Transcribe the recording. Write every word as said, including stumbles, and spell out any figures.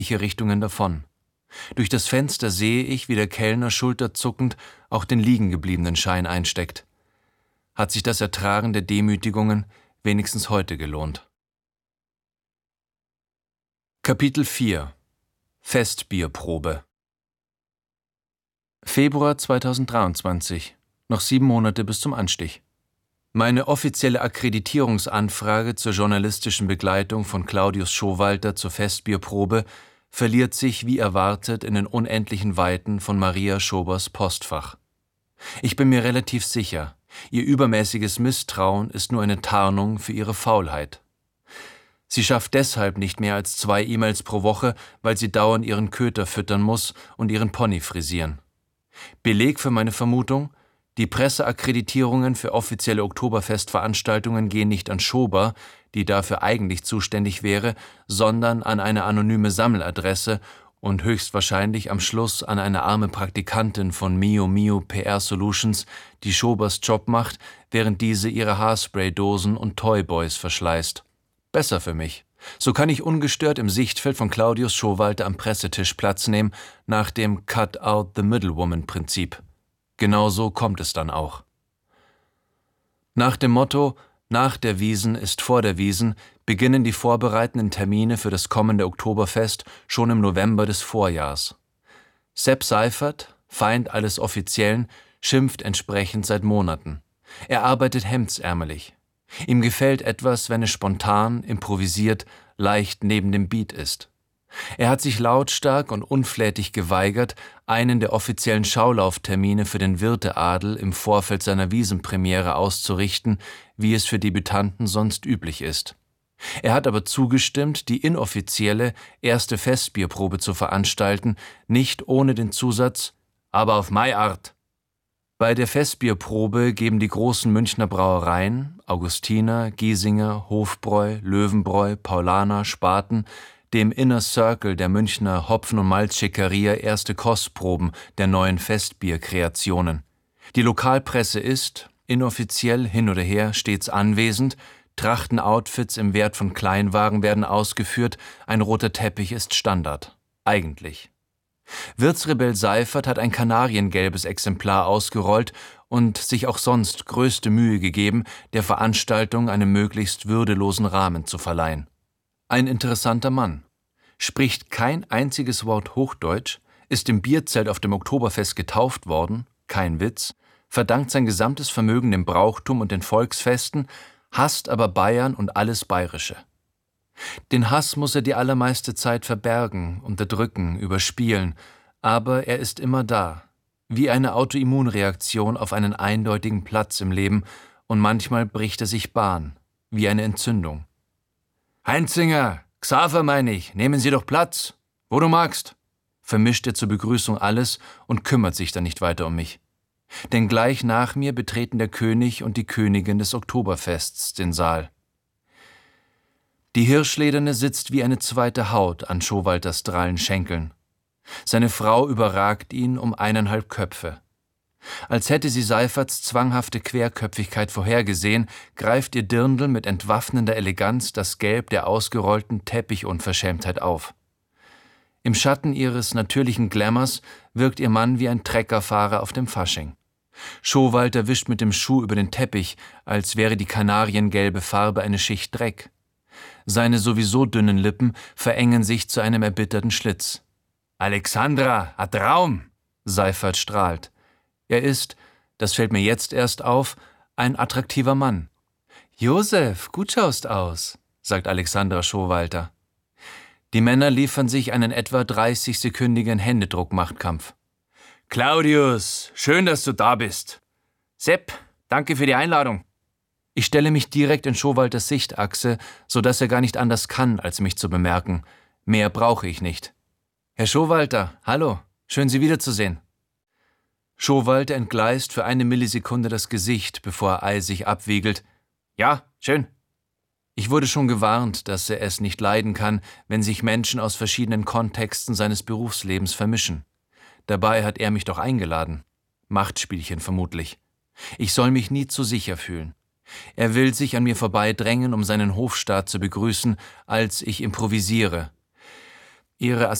Richtungen davon. Durch das Fenster sehe ich, wie der Kellner schulterzuckend auch den liegengebliebenen Schein einsteckt. Hat sich das Ertragen der Demütigungen wenigstens heute gelohnt. Kapitel vier Festbierprobe Februar zweitausenddreiundzwanzig. Noch sieben Monate bis zum Anstich. Meine offizielle Akkreditierungsanfrage zur journalistischen Begleitung von Claudius Schowalter zur Festbierprobe verliert sich wie erwartet in den unendlichen Weiten von Maria Schobers Postfach. Ich bin mir relativ sicher, ihr übermäßiges Misstrauen ist nur eine Tarnung für ihre Faulheit. Sie schafft deshalb nicht mehr als zwei E-Mails pro Woche, weil sie dauernd ihren Köter füttern muss und ihren Pony frisieren. Beleg für meine Vermutung: Die Presseakkreditierungen für offizielle Oktoberfestveranstaltungen gehen nicht an Schober, die dafür eigentlich zuständig wäre, sondern an eine anonyme Sammeladresse und höchstwahrscheinlich am Schluss an eine arme Praktikantin von Mio Mio P R Solutions, die Schobers Job macht, während diese ihre Haarspray-Dosen und Toyboys verschleißt. Besser für mich. So kann ich ungestört im Sichtfeld von Claudius Schowalter am Pressetisch Platz nehmen, nach dem Cut-out-the-Middlewoman-Prinzip. Genauso kommt es dann auch. Nach dem Motto »Nach der Wiesn ist vor der Wiesn« beginnen die vorbereitenden Termine für das kommende Oktoberfest schon im November des Vorjahrs. Sepp Seifert, Feind alles Offiziellen, schimpft entsprechend seit Monaten. Er arbeitet hemdsärmelig. Ihm gefällt etwas, wenn es spontan, improvisiert, leicht neben dem Beat ist. Er hat sich lautstark und unflätig geweigert, einen der offiziellen Schaulauftermine für den Wirteadel im Vorfeld seiner Wiesenpremiere auszurichten, wie es für Debütanten sonst üblich ist. Er hat aber zugestimmt, die inoffizielle erste Festbierprobe zu veranstalten, nicht ohne den Zusatz »aber auf mei Art«. Bei der Festbierprobe geben die großen Münchner Brauereien, Augustiner, Giesinger, Hofbräu, Löwenbräu, Paulaner, Spaten, dem Inner Circle der Münchner Hopfen- und Malzschickeria erste Kostproben der neuen Festbierkreationen. Die Lokalpresse ist, inoffiziell hin oder her, stets anwesend, Trachtenoutfits im Wert von Kleinwagen werden ausgeführt, ein roter Teppich ist Standard. Eigentlich. Wirtsrebell Seifert hat ein kanariengelbes Exemplar ausgerollt und sich auch sonst größte Mühe gegeben, der Veranstaltung einen möglichst würdelosen Rahmen zu verleihen. Ein interessanter Mann. Spricht kein einziges Wort Hochdeutsch, ist im Bierzelt auf dem Oktoberfest getauft worden, kein Witz, verdankt sein gesamtes Vermögen dem Brauchtum und den Volksfesten, hasst aber Bayern und alles Bayerische. Den Hass muss er die allermeiste Zeit verbergen, unterdrücken, überspielen, aber er ist immer da, wie eine Autoimmunreaktion auf einen eindeutigen Platz im Leben, und manchmal bricht er sich Bahn, wie eine Entzündung. »Heinzinger, Xaver meine ich, nehmen Sie doch Platz, wo du magst«, vermischt er zur Begrüßung alles und kümmert sich dann nicht weiter um mich. Denn gleich nach mir betreten der König und die Königin des Oktoberfests den Saal. Die Hirschlederne sitzt wie eine zweite Haut an Schowalters drallen Schenkeln. Seine Frau überragt ihn um eineinhalb Köpfe. Als hätte sie Seiferts zwanghafte Querköpfigkeit vorhergesehen, greift ihr Dirndl mit entwaffnender Eleganz das Gelb der ausgerollten Teppichunverschämtheit auf. Im Schatten ihres natürlichen Glamours wirkt ihr Mann wie ein Treckerfahrer auf dem Fasching. Schowalter wischt mit dem Schuh über den Teppich, als wäre die kanariengelbe Farbe eine Schicht Dreck. Seine sowieso dünnen Lippen verengen sich zu einem erbitterten Schlitz. »Alexandra, a Traum!« Seifert strahlt. Er ist, das fällt mir jetzt erst auf, ein attraktiver Mann. »Josef, gut schaust aus«, sagt Alexandra Schowalter. Die Männer liefern sich einen etwa dreißigsekündigen Händedruck-Machtkampf. »Claudius, schön, dass du da bist. Sepp, danke für die Einladung.« Ich stelle mich direkt in Schowalters Sichtachse, sodass er gar nicht anders kann, als mich zu bemerken. Mehr brauche ich nicht. »Herr Schowalter, hallo, schön Sie wiederzusehen.« Schowalter entgleist für eine Millisekunde das Gesicht, bevor er eisig abwiegelt. »Ja, schön.« Ich wurde schon gewarnt, dass er es nicht leiden kann, wenn sich Menschen aus verschiedenen Kontexten seines Berufslebens vermischen. Dabei hat er mich doch eingeladen. Machtspielchen vermutlich. Ich soll mich nie zu sicher fühlen. Er will sich an mir vorbeidrängen, um seinen Hofstaat zu begrüßen, als ich improvisiere. Ihre